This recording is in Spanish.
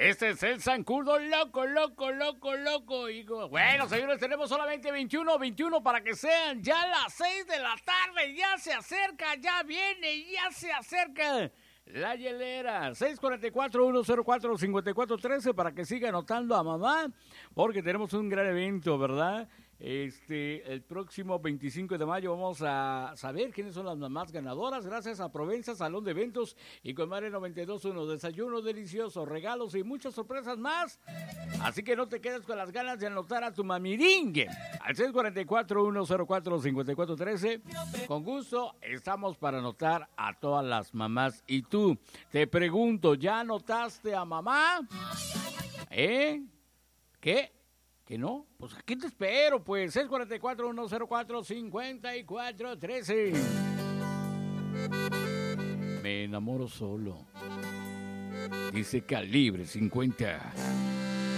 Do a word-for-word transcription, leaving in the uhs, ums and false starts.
Este es el zancudo loco, loco, loco, loco. Y bueno, señores, tenemos solamente veintiuno, veintiuno para que sean ya las seis de la tarde. Ya se acerca, ya viene, ya se acerca la hielera. seis cuatro cuatro, uno cero cuatro, cinco cuatro uno tres para que siga anotando a mamá, porque tenemos un gran evento, ¿verdad? Este, el próximo veinticinco de mayo vamos a saber quiénes son las mamás ganadoras, gracias a Provenza, Salón de Eventos y Comare noventa y dos punto uno, desayuno delicioso, regalos y muchas sorpresas más. Así que no te quedes con las ganas de anotar a tu mamiringue al seis cuatro cuatro, uno cero cuatro, cinco cuatro uno tres. Con gusto estamos para anotar a todas las mamás. Y tú, te pregunto, ¿ya anotaste a mamá? ¿Eh? ¿Qué? ¿Que no? Pues aquí te espero, pues. seis cuatro cuatro, uno cero cuatro, cinco cuatro uno tres. Me enamoro solo. Dice Calibre cincuenta.